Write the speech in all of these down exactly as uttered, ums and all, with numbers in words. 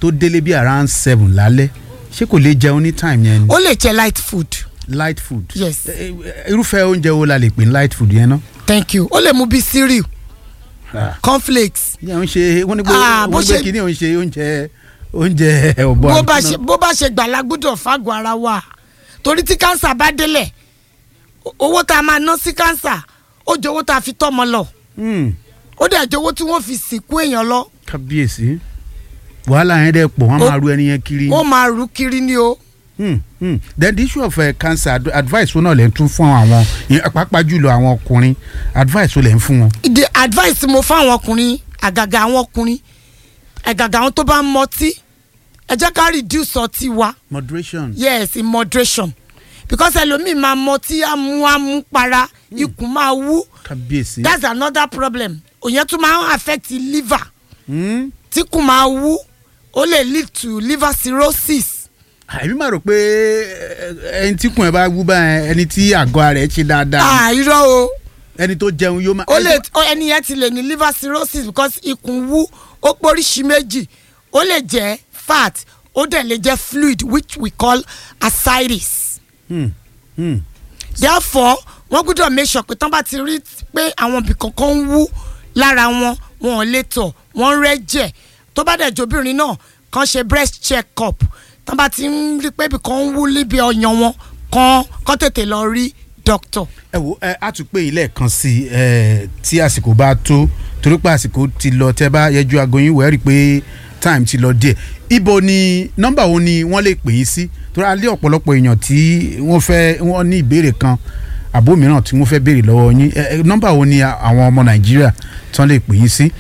tó délé bí around seven lálẹ́ ṣé kò lè jẹun ní time yẹn ni. ó lè jẹ light food. light food. yes. irúfẹ́ oúnjẹ wo la lè pè ní light food yẹn náà. thank you ó lè mú bí cereal ah. cornflakes. ìyá ń ṣe wọ́n ní pé wọ́n ní pé kí ni òun ṣe oúnjẹ oúnjẹ ọ̀bọ. bó bá ṣe bó bá ṣe gbàlá gbọ́dọ̀ fàgọ́ ara wa torí tí kánsà bá délẹ̀ owó tá a máa ná sí kánsà ó jẹ́ owó tá a fi tọ́mọ lọ ó dẹ̀ jẹ́ owó tí wọ́n fi sìnkú èèyàn lọ. kábíyèsí wàhálà yẹn dẹ̀ pọ̀ wọ́n máa ru ẹni yẹn kiri. wọ́n máa ru kiri ni o. Hmm, hmm. Then the issue of uh, cancer ad advice wo náà lè tún fún àwọn pàápàá jùlọ àwọn ọkùnrin advice wo lè ń fún wọn. the advice mo fún àwọn ọkùnrin àgàgà àwọn ọkùnrin àgàgà àwọn tó bá ń mọtí ẹ jẹ́ ká reduce ọtí wa. moderation. yes in moderation because ẹlòmíì máa mọtí amú amú para ikùn máa wú. kábíyèsí. that's another problem òyìn tún máa ń affect liver. Hmm? tí kùn máa wú ó lè lead to liver cirrhosis. èmi máa rò pé ẹni tí kùn ẹ bá wú báyẹn ẹni tí àgọ́ ara ẹ ṣe dáadáa. ah irọ́ o. ẹni tó jẹun yóò máa. ó lè ẹni yẹn ti lè ní liver cirrhosis because ikùn wú ó póríṣi méjì ó lè jẹ́ fat ó dẹ̀ lè jẹ́ fluid which we call ascites. Hmm. Hmm. therefore wọ́n gbọ́dọ̀ make sure pé tán bá ti rí pé àwọn ibì kankan ń wú lára wọn wọn ò lè tọ̀ wọ́n ń rẹ́jẹ̀ tó bá dẹ̀ jóbìnrin náà kàn ṣe breast check up tán bá ti ń rí pé ibì kan ń wú níbi ọyàn wọn kàn kàn tètè lọ rí doctor. ẹ wo ẹ á tún pé ilé kan sí ẹ tí àsìkò bá tó torí pé àsìkò ti lọ tẹ bá yẹjú aago yín wẹ́ẹ́ rí i pé time ti lọ díẹ̀ ibo ni nọ́mbà wo ni wọ́n lè pè yín sí torí alẹ́ ọ̀pọ̀lọpọ̀ èèyàn tí wọ́n fẹ́ wọ́n ní ìbéèrè kan àbó mìíràn tí wọ́n fẹ́ béèrè lọ́wọ́ yín nọ́mbà wo ni àwọn ọmọ nàìjíríà tí wọ́n lè pè yín sí.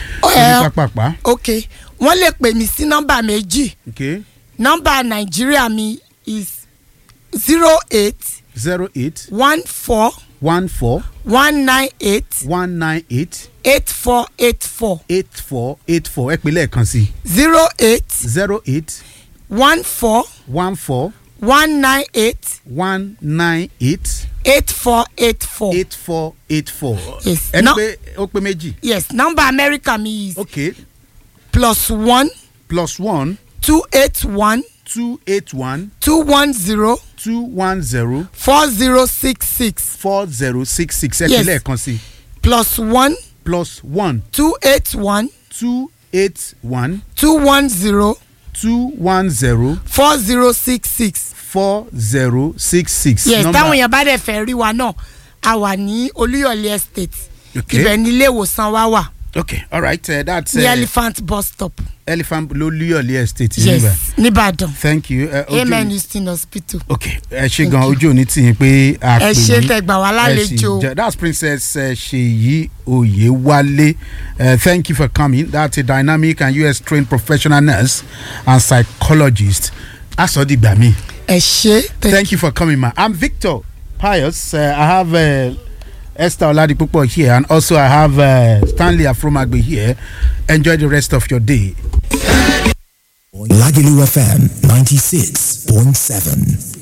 ẹ ok wọ́n lè pè mí sí nọ́mbà méjì. okay. nọ́mbà nàìjíríà mi is zero eight. zero eight. one four. one four. one nine eight. one nine eight. eight four eight four. eight four eight four ẹ pè lẹ́ẹ̀kan sí. zero eight. zero eight. one four. one four. one nine eight. one nine eight. eight four eight four. eight four eight four. yes. ẹni pé ó pé méjì. yes nọ́mbà amẹ́ríkà mi is. okay. plus one. plus one. two eight one. two eight one. two one zero. two one zero. four zero six six. four zero six six ẹ yes. pè lẹ́ẹ̀kan sí. plus one. plus one. two eight one. two eight one. two one zero. two one zero. four zero six six. four zero six six. yes táwọn èèyàn bá dẹ̀ fẹ́ rí wa náà a wà ní olúyọ̀lé estate. okay. ibẹ̀ ní ilé ìwòsàn wa wà. okay all right uh, that's. ní uh, elephant bus stop. elephant olúyọ̀lé estate. yes nìbàdàn. thank you. Uh, amen houston hospital. okay ẹ ṣe gan ojú òní tì yín pé a pè ẹ ṣe tẹgbà wá lálejò. that's princess uh, Ṣèyí Oyèwálé. Uh, thank you for coming. That's a dynamic and U S trained professional nurse and psychologist. asọdìgbà mi. ẹ ṣe. thank you for coming ma. I'm Victor Pius. Uh, I have uh, Esther Oladipupo here and also I have uh, Stanley Afromagbe here. Enjoy the rest of your day. Lagelu F M ninety-six point seven.